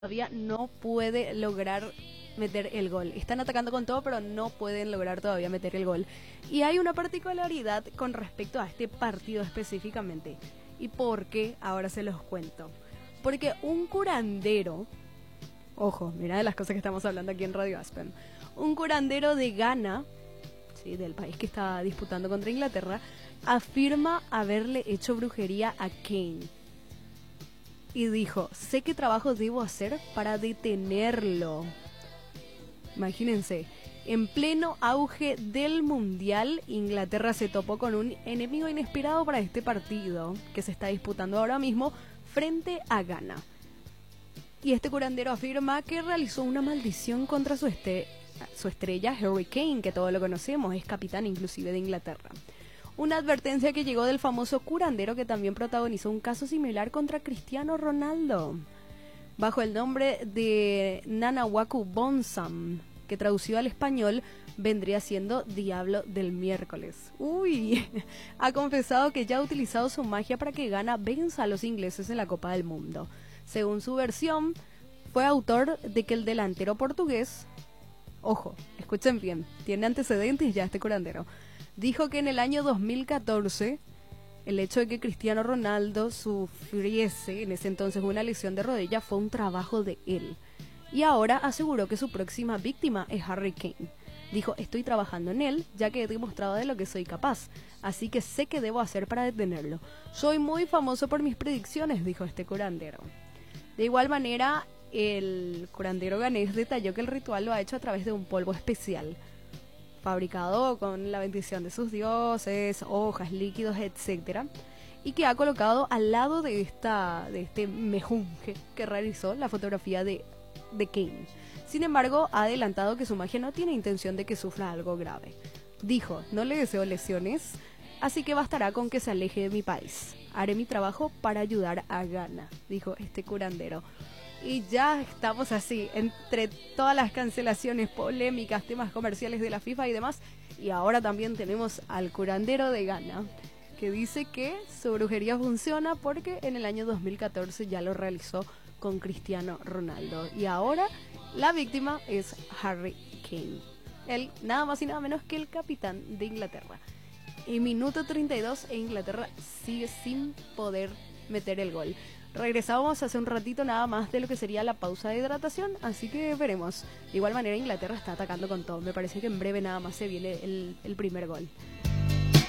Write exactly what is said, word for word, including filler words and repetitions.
todavía no puede lograr meter el gol. Están atacando con todo, pero no pueden lograr todavía meter el gol. Y hay una particularidad con respecto a este partido específicamente. ¿Y por qué? Ahora se los cuento. Porque un curandero, ojo, mira de las cosas que estamos hablando aquí en Radio Aspen, un curandero de Ghana, sí, del país que está disputando contra Inglaterra, afirma haberle hecho brujería a Kane. Y dijo, sé qué trabajo debo hacer para detenerlo. Imagínense, en pleno auge del Mundial, Inglaterra se topó con un enemigo inesperado para este partido, que se está disputando ahora mismo frente a Ghana. Y este curandero afirma que realizó una maldición contra su, este, su estrella, Harry Kane, que todos lo conocemos, es capitán inclusive de Inglaterra. Una advertencia que llegó del famoso curandero que también protagonizó un caso similar contra Cristiano Ronaldo, bajo el nombre de Nanawaku Bonsam, que traducido al español vendría siendo Diablo del Miércoles. Uy, ha confesado que ya ha utilizado su magia para que Ghana venza a los ingleses en la Copa del Mundo. Según su versión, fue autor de que el delantero portugués, ojo, escuchen bien, tiene antecedentes ya este curandero, dijo que en el año dos mil catorce el hecho de que Cristiano Ronaldo sufriese en ese entonces una lesión de rodilla fue un trabajo de él. Y ahora aseguró que su próxima víctima es Harry Kane. Dijo, estoy trabajando en él, ya que he demostrado de lo que soy capaz, así que sé qué debo hacer para detenerlo. Soy muy famoso por mis predicciones, dijo este curandero. De igual manera, el curandero ganés detalló que el ritual lo ha hecho a través de un polvo especial, fabricado con la bendición de sus dioses, hojas, líquidos, etcétera, y que ha colocado al lado de esta de este mejunje que realizó la fotografía de, de Kane. Sin embargo, ha adelantado que su magia no tiene intención de que sufra algo grave. Dijo, no le deseo lesiones, así que bastará con que se aleje de mi país. Haré mi trabajo para ayudar a Ghana, dijo este curandero. Y ya estamos así, entre todas las cancelaciones, polémicas, temas comerciales de la FIFA y demás. Y ahora también tenemos al curandero de Ghana, que dice que su brujería funciona porque en el año dos mil catorce ya lo realizó con Cristiano Ronaldo. Y ahora la víctima es Harry Kane. Él, nada más y nada menos que el capitán de Inglaterra. Y minuto treinta y dos e Inglaterra sigue sin poder meter el gol. Regresábamos hace un ratito nada más de lo que sería la pausa de hidratación, así que veremos. De igual manera Inglaterra está atacando con todo. Me parece que en breve nada más se viene el, el primer gol.